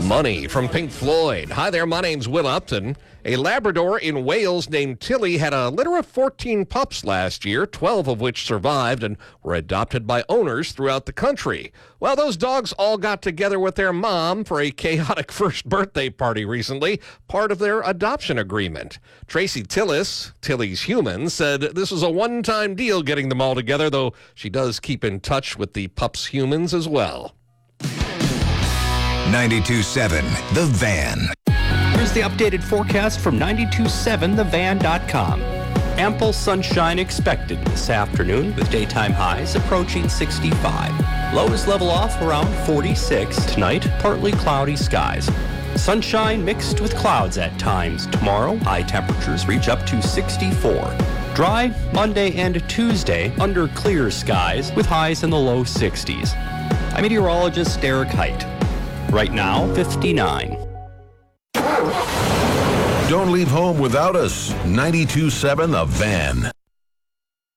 Money from Pink Floyd. Hi there, my name's Will Upton. A Labrador in Wales named Tilly had a litter of 14 pups last year, 12 of which survived and were adopted by owners throughout the country. Well, those dogs all got together with their mom for a chaotic first birthday party recently, part of their adoption agreement. Tracy Tillis, Tilly's human, said this was a one-time deal getting them all together, though she does keep in touch with the pups' humans as well. 92.7 The Van. Here's the updated forecast from 927thevan.com. Ample sunshine expected this afternoon with daytime highs approaching 65. Lows level off around 46. Tonight, partly cloudy skies. Sunshine mixed with clouds at times. Tomorrow, high temperatures reach up to 64. Dry Monday and Tuesday under clear skies with highs in the low 60s. I'm meteorologist Derek Height. Right now, 59. Don't leave home without us. 92.7 The Van.